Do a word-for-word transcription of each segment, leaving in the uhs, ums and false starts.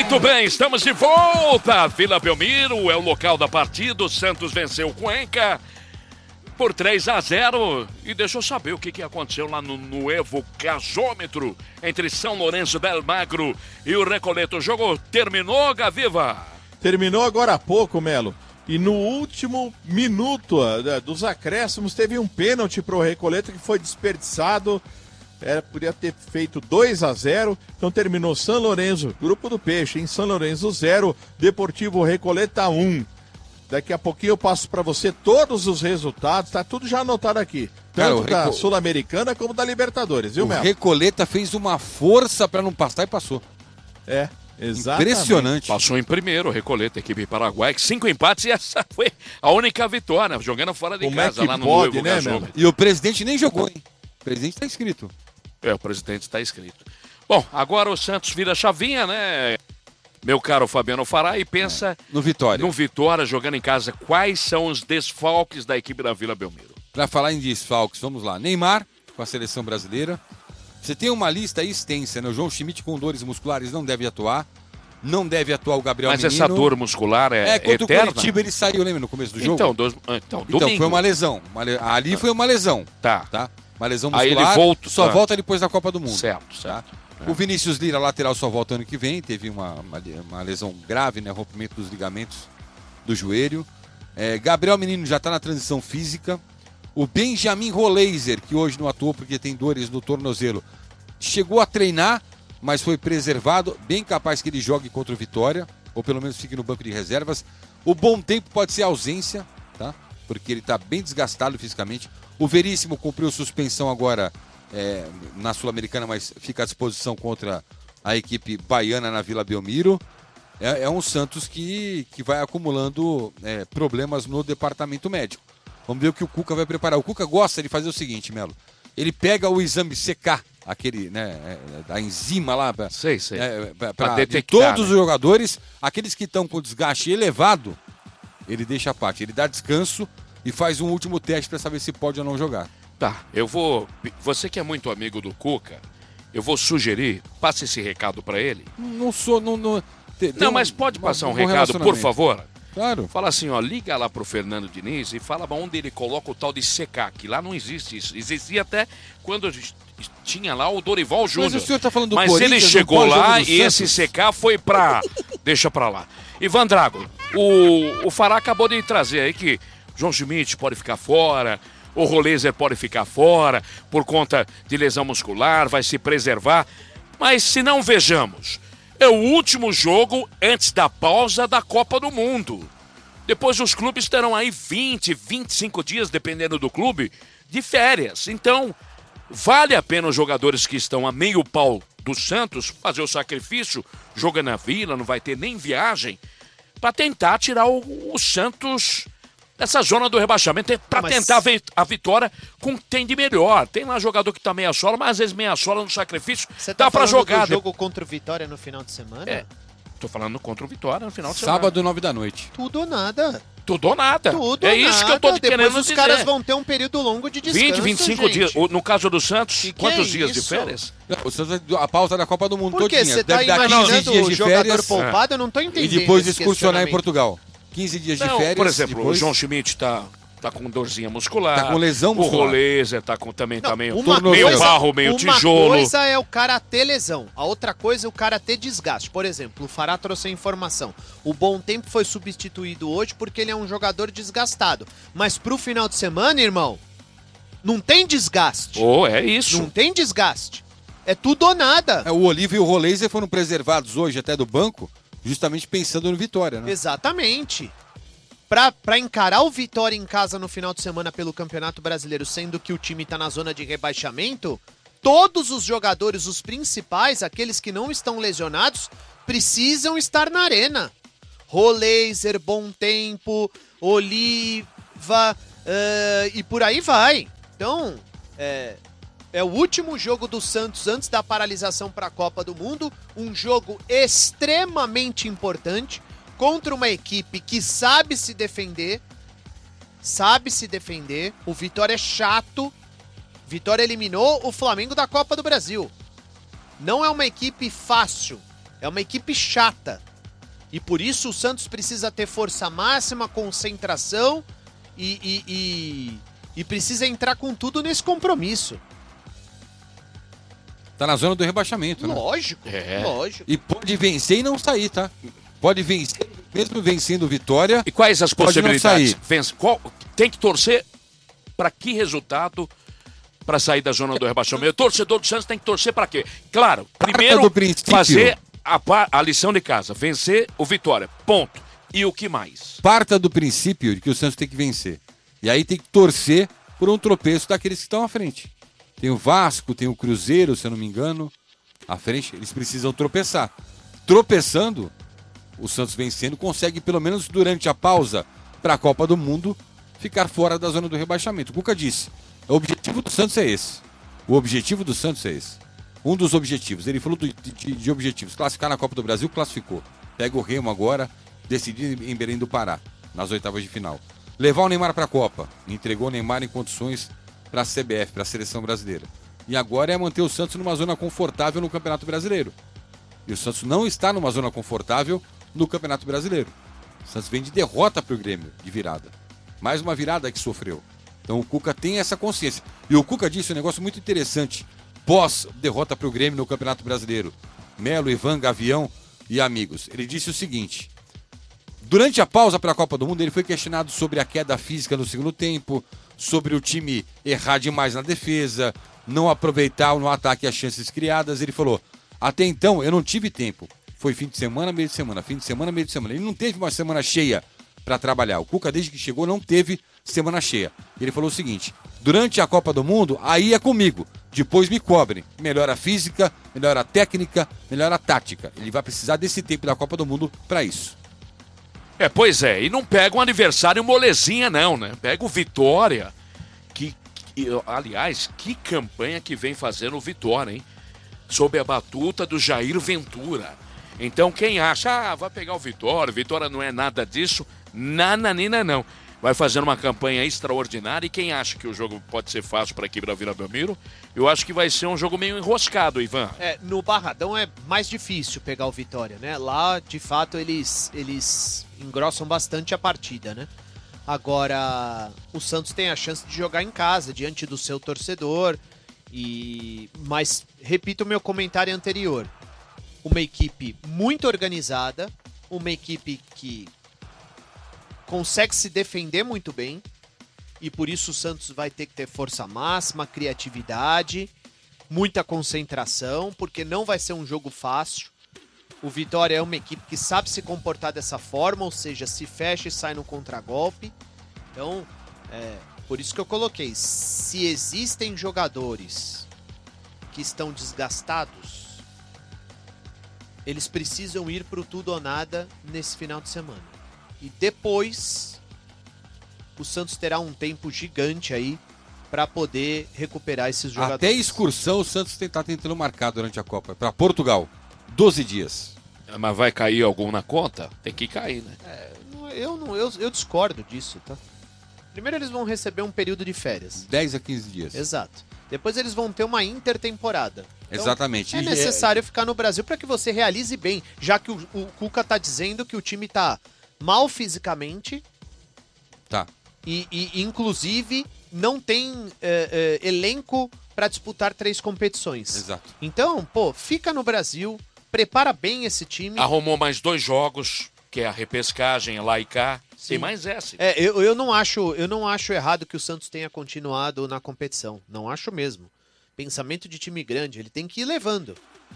Muito bem, estamos de volta. Vila Belmiro é o local da partida. O Santos venceu o Cuenca por três a zero. E deixa eu saber o que, que aconteceu lá no Nuevo Gasômetro entre São Lourenço del Magro e o Recoleto. O jogo terminou, Gaviva? Terminou agora há pouco, Melo. E no último minuto uh, dos acréscimos teve um pênalti para o Recoleto que foi desperdiçado. Era, podia ter feito dois a zero, então terminou São Lourenço, Grupo do Peixe, em São Lourenço zero, Deportivo Recoleta um. Daqui a pouquinho eu passo para você todos os resultados, tá tudo já anotado aqui. Tanto Cara, da Reco... Sul-Americana como da Libertadores, viu, o Melo? O Recoleta fez uma força para não passar e passou. É, exatamente. Impressionante. Passou em primeiro o Recoleta, equipe paraguaia, cinco empates e essa foi a única vitória, jogando fora de Como casa é que lá no pode, Nuevo né, Gasômetro. E o presidente nem jogou, hein? O presidente tá inscrito. É, o presidente está inscrito. Bom, agora o Santos vira chavinha, né, meu caro Fabiano Fará, e pensa é, no Vitória. No Vitória, jogando em casa. Quais são os desfalques da equipe da Vila Belmiro? Para falar em desfalques, vamos lá. Neymar, com a seleção brasileira. Você tem uma lista aí extensa, né? O João Schmidt com dores musculares não deve atuar. Não deve atuar o Gabriel Mas Menino. essa dor muscular é, é contra eterna? o Curitiba ele saiu, lembra, no começo do jogo? Então, dos, então, então foi uma lesão. Uma le... Ali foi uma lesão. Tá. Tá. Uma lesão muscular, aí ele volta, só tá. volta depois da Copa do Mundo. Certo, certo. Tá? É. O Vinícius Lira, lateral, só volta ano que vem. Teve uma, uma, uma lesão grave, né? Rompimento dos ligamentos do joelho. É, Gabriel Menino já está na transição física. O Benjamin Roleiser, que hoje não atuou porque tem dores no tornozelo, chegou a treinar, mas foi preservado. Bem capaz que ele jogue contra o Vitória, ou pelo menos fique no banco de reservas. O bom tempo pode ser ausência, tá? Porque ele está bem desgastado fisicamente. O Veríssimo cumpriu suspensão agora é, na Sul-Americana, mas fica à disposição contra a equipe baiana na Vila Belmiro. É, é um Santos que, que vai acumulando é, problemas no departamento médico. Vamos ver o que o Cuca vai preparar. O Cuca gosta de fazer o seguinte, Melo. Ele pega o exame C K, aquele, né, a enzima lá, pra, sei, sei. É, pra, pra pra detectar, todos né? os jogadores, aqueles que estão com desgaste elevado, ele deixa a parte, ele dá descanso e faz um último teste para saber se pode ou não jogar. Tá, eu vou... Você que é muito amigo do Cuca, eu vou sugerir, passe esse recado para ele. Não sou... Não, não, tem, não um, mas pode passar um, um recado, por favor? Claro. Fala assim, ó, liga lá pro Fernando Diniz e fala onde ele coloca o tal de C K, que lá não existe isso. Existia até quando tinha lá o Dorival Júnior. Mas o senhor tá falando do Mas ele chegou lá e esse C K foi pra... Deixa pra lá. Ivan Drago, o, o Fará acabou de trazer aí que João Schmidt pode ficar fora, o Roleiser pode ficar fora por conta de lesão muscular, vai se preservar. Mas se não vejamos... É o último jogo antes da pausa da Copa do Mundo. Depois os clubes terão aí vinte, vinte e cinco dias, dependendo do clube, de férias. Então, vale a pena os jogadores que estão a meio pau do Santos fazer o sacrifício, joga na Vila, não vai ter nem viagem, para tentar tirar o, o Santos dessa zona do rebaixamento, para mas... tentar a vitória com o que tem de melhor. Tem lá jogador que tá meia sola, mas às vezes meia sola no sacrifício Você tá dá para jogar. Do jogo contra o Vitória no final de semana? É, tô falando contra o Vitória no final de semana. Sábado, nove da noite. Tudo ou nada. Tudo ou nada. Tudo é ou isso nada. que eu tô Depois querendo os dizer. caras vão ter um período longo de descanso, vinte, vinte e cinco gente. dias. No caso do Santos, que que quantos é dias isso? de férias? O Santos, a pausa da Copa do Mundo Por quê? todinha. Você tá Deve dar quinze imaginando dias o de jogador férias poupado? Eu não tô entendendo. e depois esse excursionar em questionamento. Portugal. quinze dias de Não, férias. por exemplo, depois... o João Schmidt tá... Tá com dorzinha muscular. Tá com lesão muscular. O Roleiser tá com, também Não, tá meio, uma meio coisa, barro, meio uma tijolo. Uma coisa é o cara ter lesão, a outra coisa é o cara ter desgaste. Por exemplo, o Fará trouxe a informação. O Bom Tempo foi substituído hoje porque ele é um jogador desgastado. Mas pro final de semana, irmão, não tem desgaste. Oh, é isso. Não tem desgaste. É tudo ou nada. É, o Olívio e o Roleiser foram preservados hoje até do banco, justamente pensando no Vitória, né? Exatamente. Pra, pra encarar o Vitória em casa no final de semana pelo Campeonato Brasileiro, sendo que o time tá na zona de rebaixamento, todos os jogadores, os principais, aqueles que não estão lesionados, precisam estar na arena. Roleiser, Bom Tempo, Oliva, uh, e por aí vai. Então, é, é o último jogo do Santos antes da paralisação para a Copa do Mundo, um jogo extremamente importante, contra uma equipe que sabe se defender, sabe se defender. O Vitória é chato. Vitória eliminou o Flamengo da Copa do Brasil. Não é uma equipe fácil. É uma equipe chata. E por isso o Santos precisa ter força máxima, concentração e, e, e, e precisa entrar com tudo nesse compromisso. Tá na zona do rebaixamento, né? Lógico, É. lógico. E pode vencer e não sair, tá? Pode vencer, mesmo vencendo o Vitória. E quais as Pode não possibilidades? sair. Vence- qual- tem que torcer para que resultado para sair da zona do rebaixamento? O torcedor do Santos tem que torcer para quê? Claro, primeiro do princípio. fazer a, pa- a lição de casa, vencer o Vitória, ponto. E o que mais? Parta do princípio de que o Santos tem que vencer. E aí tem que torcer por um tropeço daqueles que estão à frente. Tem o Vasco, tem o Cruzeiro, se eu não me engano, à frente. Eles precisam tropeçar. Tropeçando, o Santos vencendo, consegue pelo menos durante a pausa para a Copa do Mundo ficar fora da zona do rebaixamento. O Cuca disse, o objetivo do Santos é esse. O objetivo do Santos é esse. Um dos objetivos. Ele falou do- de, de objetivos. Classificar na Copa do Brasil, classificou. Pega o Remo agora, decidido em Belém do Pará, nas oitavas de final. Levar o Neymar para a Copa. Entregou o Neymar em condições para a C B F, para a Seleção Brasileira. E agora é manter o Santos numa zona confortável no Campeonato Brasileiro. E o Santos não está numa zona confortável no Campeonato Brasileiro. O Santos vem de derrota para o Grêmio, de virada. Mais uma virada que sofreu. Então o Cuca tem essa consciência. E o Cuca disse um negócio muito interessante pós derrota para o Grêmio no Campeonato Brasileiro. Melo, Ivan, Gavião e amigos. Ele disse o seguinte: durante a pausa para a Copa do Mundo, ele foi questionado sobre a queda física no segundo tempo, sobre o time errar demais na defesa, não aproveitar no ataque as chances criadas. Ele falou, até então eu não tive tempo. Foi fim de semana, meio de semana, fim de semana, meio de semana. Ele não teve uma semana cheia para trabalhar. O Cuca, desde que chegou, não teve semana cheia. Ele falou o seguinte, durante a Copa do Mundo, aí é comigo. Depois me cobrem. Melhora a física, melhora a técnica, melhora a tática. Ele vai precisar desse tempo da Copa do Mundo para isso. É, pois é, e não pega um adversário molezinha não, né? Pega o Vitória, que, que aliás, que campanha que vem fazendo o Vitória, hein? Sob a batuta do Jair Ventura. Então quem acha, ah, vai pegar o Vitória, o Vitória não é nada disso, nananina não. Vai fazendo uma campanha extraordinária e quem acha que o jogo pode ser fácil para aqui, para Vila Belmiro, eu acho que vai ser um jogo meio enroscado, Ivan. É, no Barradão é mais difícil pegar o Vitória, né? Lá, de fato, eles, eles engrossam bastante a partida, né? Agora, o Santos tem a chance de jogar em casa, diante do seu torcedor. E mas, repito o meu comentário anterior. Uma equipe muito organizada, uma equipe que consegue se defender muito bem. E por isso o Santos vai ter que ter força máxima, criatividade, muita concentração, porque não vai ser um jogo fácil. O Vitória é uma equipe que sabe se comportar dessa forma, ou seja, se fecha e sai no contragolpe. Então, é, por isso que eu coloquei, se existem jogadores que estão desgastados, eles precisam ir pro tudo ou nada nesse final de semana. E depois, o Santos terá um tempo gigante aí para poder recuperar esses jogadores. Até excursão o Santos está tentando marcar durante a Copa. Para Portugal, doze dias. Mas vai cair algum na conta? Tem que cair, né? É, eu, não, eu, eu discordo disso, tá? Primeiro eles vão receber um período de férias. dez a quinze dias. Exato. Depois eles vão ter uma intertemporada. Então, Exatamente. é E necessário ficar no Brasil para que você realize bem, já que o, o Cuca tá dizendo que o time tá mal fisicamente. Tá. E, e inclusive, não tem é, é, elenco para disputar três competições. Exato. Então, pô, fica no Brasil, prepara bem esse time. Arrumou mais dois jogos, que é a repescagem lá e cá. Sim. Tem mais essa. É, eu, eu, não acho, eu não acho errado que o Santos tenha continuado na competição. Não acho mesmo. Pensamento de time grande, ele tem que ir levando.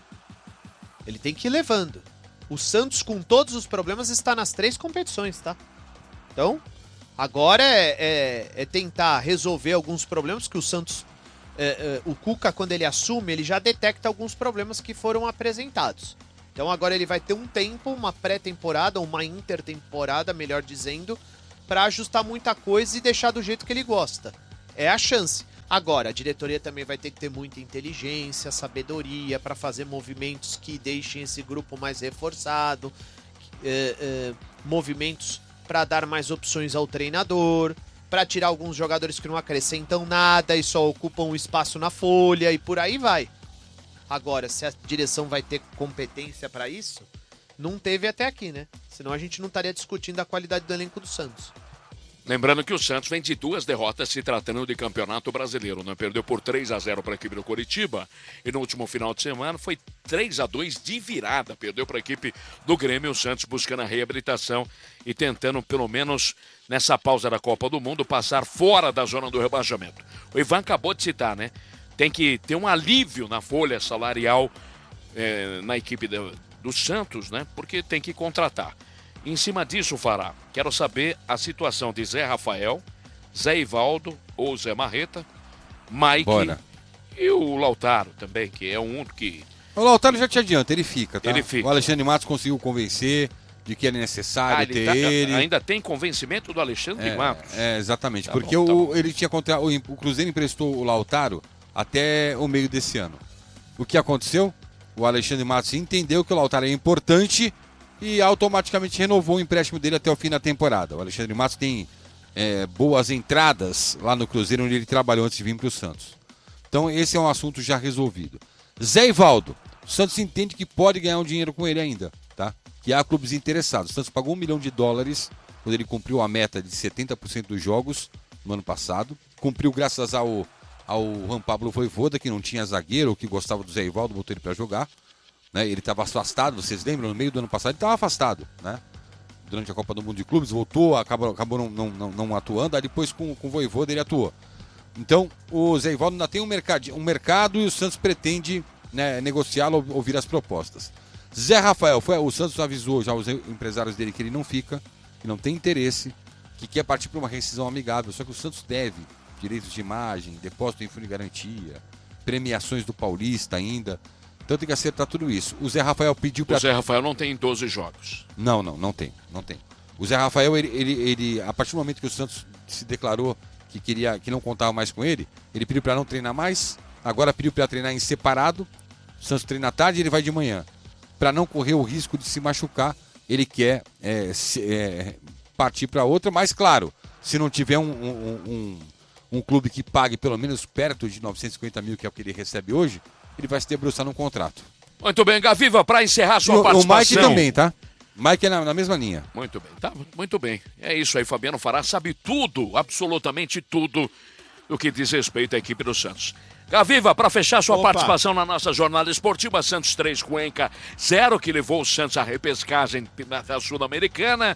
Ele tem que ir levando. O Santos, com todos os problemas, está nas três competições, tá? Então, agora é, é, é tentar resolver alguns problemas que o Santos... É, é, o Cuca, quando ele assume, ele já detecta alguns problemas que foram apresentados. Então agora ele vai ter um tempo, uma pré-temporada, uma intertemporada, melhor dizendo, para ajustar muita coisa e deixar do jeito que ele gosta. É a chance. Agora, a diretoria também vai ter que ter muita inteligência, sabedoria para fazer movimentos que deixem esse grupo mais reforçado, é, é, movimentos para dar mais opções ao treinador, para tirar alguns jogadores que não acrescentam nada e só ocupam o espaço na folha e por aí vai. Agora, se a direção vai ter competência para isso, não teve até aqui, né? Senão a gente não estaria discutindo a qualidade do elenco do Santos. Lembrando que o Santos vem de duas derrotas se tratando de campeonato brasileiro, né? Perdeu por três a zero para a equipe do Coritiba e no último final de semana foi três a dois de virada. Perdeu para a equipe do Grêmio, o Santos buscando a reabilitação e tentando, pelo menos nessa pausa da Copa do Mundo, passar fora da zona do rebaixamento. O Ivan acabou de citar, né? Tem que ter um alívio na folha salarial é, na equipe do, do Santos, né? Porque tem que contratar. Em cima disso, Fará, quero saber a situação de Zé Rafael, Zé Ivaldo ou Zé Marreta, Mike Bora. E o Lautaro também, que é um que... O Lautaro já te adianta, ele fica, tá? Ele fica. O Alexandre Matos conseguiu convencer de que é necessário Ah, ele ter tá- ele. Ainda tem convencimento do Alexandre É, Matos. é, exatamente, Tá porque bom, tá o, bom. ele tinha contra... o, o Cruzeiro emprestou o Lautaro até o meio desse ano. O que aconteceu? O Alexandre Matos entendeu que o Lautaro é importante e automaticamente renovou o empréstimo dele até o fim da temporada. O Alexandre Matos tem é, boas entradas lá no Cruzeiro, onde ele trabalhou antes de vir para o Santos. Então esse é um assunto já resolvido. Zé Ivaldo, o Santos entende que pode ganhar um dinheiro com ele ainda, tá? Que há clubes interessados. O Santos pagou um milhão de dólares quando ele cumpriu a meta de setenta por cento dos jogos no ano passado. Cumpriu graças ao, ao Juan Pablo Voivoda, que não tinha zagueiro, que gostava do Zé Ivaldo, botou ele para jogar. Né? Ele estava afastado, vocês lembram? No meio do ano passado ele estava afastado, né? Durante a Copa do Mundo de Clubes, voltou, acabou, acabou não, não, não, não atuando, aí depois com, com o Voivoda ele atuou. Então, o Zé Ivaldo ainda tem um mercado, um mercado e o Santos pretende, né, negociá-lo, ouvir as propostas. Zé Rafael, foi, o Santos avisou já os empresários dele que ele não fica, que não tem interesse, que quer partir para uma rescisão amigável, só que o Santos deve direitos de imagem, depósito em fundo de garantia, premiações do Paulista ainda. Então tem que acertar tudo isso. O Zé Rafael pediu para... O Zé Rafael não tem doze jogos. Não, não, não tem, não tem. O Zé Rafael, ele, ele, ele, a partir do momento que o Santos se declarou que queria, que não contava mais com ele, ele pediu para não treinar mais, agora pediu para treinar em separado. O Santos treina à tarde e ele vai de manhã. Para não correr o risco de se machucar, ele quer é, se, é, partir para outra, mas claro, se não tiver um, um, um, um clube que pague pelo menos perto de novecentos e cinquenta mil, que é o que ele recebe hoje, ele vai se debruçar num contrato. Muito bem, Gaviva, para encerrar sua o, participação. O Mike também, tá? Mike é na, na mesma linha. Muito bem, tá? Muito bem. É isso aí, Fabiano Fará sabe tudo, absolutamente tudo, do que diz respeito à equipe do Santos. Gaviva, para fechar sua Opa. participação na nossa jornada esportiva, Santos três, Cuenca zero, que levou o Santos à repescagem da Sul-Americana.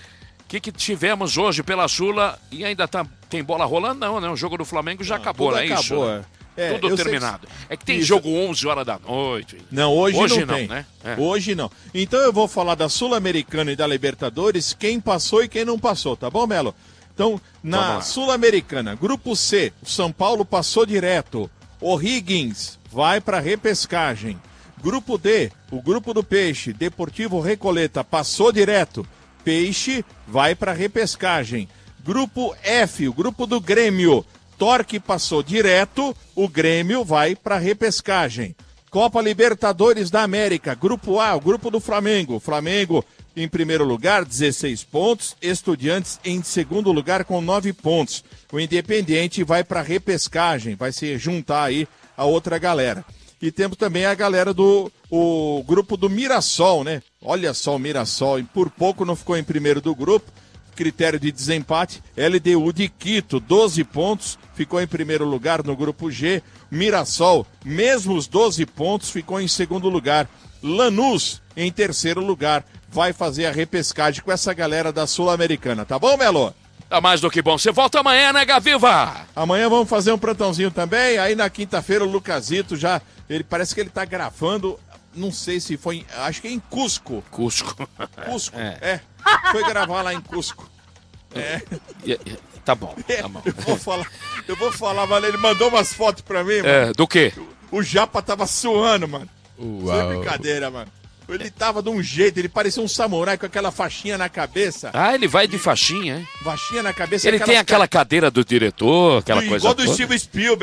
O que, que tivemos hoje pela Sula e ainda tá, tem bola rolando? Não, né? O jogo do Flamengo já Não, acabou, tudo não é isso? acabou, né? é. É, Tudo eu sei terminado. que- É que tem Isso. jogo onze horas da noite. Não, hoje, Hoje não, não, tem. né? É. Hoje não. Então eu vou falar da Sul-Americana e da Libertadores, quem passou e quem não passou, tá bom, Melo? Então, Vamos lá. na Sul-Americana, Grupo C, o São Paulo passou direto. O Higgins vai para repescagem. Grupo D, o Grupo do Peixe, Deportivo Recoleta, passou direto. Peixe vai para repescagem. Grupo F, o Grupo do Grêmio, Torque passou direto, o Grêmio vai para repescagem. Copa Libertadores da América, Grupo A, o Grupo do Flamengo. Flamengo em primeiro lugar, dezesseis pontos. Estudiantes em segundo lugar com nove pontos. O Independiente vai para repescagem, vai se juntar aí a outra galera. E temos também a galera do o grupo do Mirassol, né? Olha só o Mirassol, e por pouco não ficou em primeiro do grupo. Critério de desempate, L D U de Quito, doze pontos, ficou em primeiro lugar no grupo G. Mirassol, mesmo os doze pontos, ficou em segundo lugar. Lanús, em terceiro lugar, vai fazer a repescagem com essa galera da Sul-Americana, tá bom, Melo? Tá mais do que bom. Você volta amanhã, né, Gaviva? Amanhã vamos fazer um plantãozinho também, aí na quinta-feira o Lucasito já, ele parece que ele tá gravando, não sei se foi, em, acho que é em Cusco. Cusco. Cusco, É. é. Foi gravar lá em Cusco. É. Tá bom, tá bom. Eu vou falar, eu vou falar, mano. Ele mandou umas fotos pra mim, mano. É, do quê? O Japa tava suando, mano. Uau. Sem brincadeira, mano. Ele tava de um jeito, ele parecia um samurai com aquela faixinha na cabeça. Ah, ele vai de faixinha, hein? Faixinha na cabeça. Ele tem aquelas aquela cadeira do diretor, aquela ca- coisa igual do toda. Steven Spielberg.